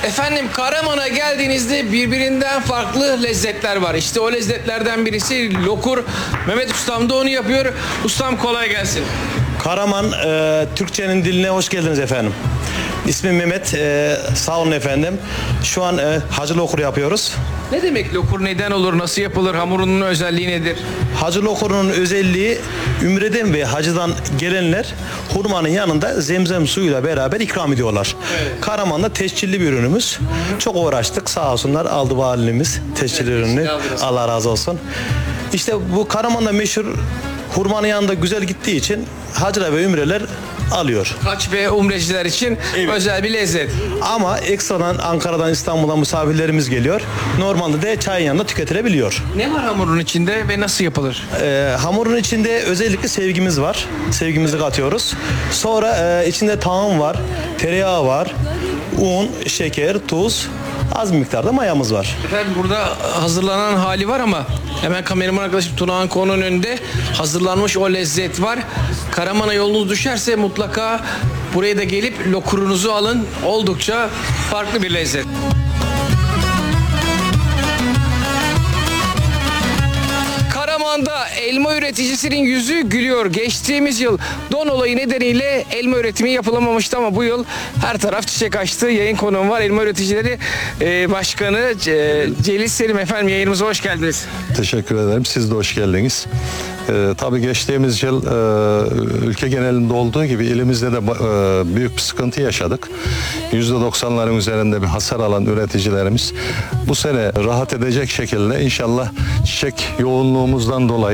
Efendim Karaman'a geldiğinizde birbirinden farklı lezzetler var. İşte o lezzetlerden birisi lokur. Mehmet Ustam da onu yapıyor. Ustam kolay gelsin. Karaman Türkçenin diline hoş geldiniz efendim. İsmim Mehmet. Sağ olun efendim. Şu an hacı lokur yapıyoruz. Ne demek lokur, neden olur, nasıl yapılır, hamurunun özelliği nedir? Hacı lokurunun özelliği ümreden ve hacıdan gelenler hurmanın yanında zemzem suyuyla beraber ikram ediyorlar. Evet. Karaman'da tescilli bir ürünümüz. Çok uğraştık, sağ olsunlar aldı valimiz tescilli ürünü. Allah razı olsun. İşte bu Karaman'da meşhur hurmanın yanında güzel gittiği için hacılar ve ümreler alıyor. Hac ve umreciler için özel bir lezzet. Ama ekstradan Ankara'dan İstanbul'dan misafirlerimiz geliyor. Normalde de çayın yanında tüketilebiliyor. Ne var hamurun içinde ve nasıl yapılır? Hamurun içinde özellikle sevgimiz var. Sevgimizi katıyoruz. Sonra içinde tahin var, tereyağı var, un, şeker, tuz, az bir miktarda mayamız var. Efendim burada hazırlanan hali var ama hemen kameraman arkadaşım Tunağan Konu'nun önünde hazırlanmış o lezzet var. Karaman'a yolunuz düşerse mutlaka buraya da gelip lokurunuzu alın. Oldukça farklı bir lezzet. Karaman'da elma üreticisinin yüzü gülüyor. Geçtiğimiz yıl don olayı nedeniyle elma üretimi yapılamamıştı ama bu yıl her taraf çiçek açtı. Yayın konuğum var. Elma Üreticileri Başkanı Celil Selim, efendim yayınımıza hoş geldiniz. Teşekkür ederim. Siz de hoş geldiniz. Tabii geçtiğimiz yıl ülke genelinde olduğu gibi ilimizde de büyük bir sıkıntı yaşadık. %90'ların üzerinde bir hasar alan üreticilerimiz bu sene rahat edecek şekilde inşallah çiçek yoğunluğumuzdan dolayı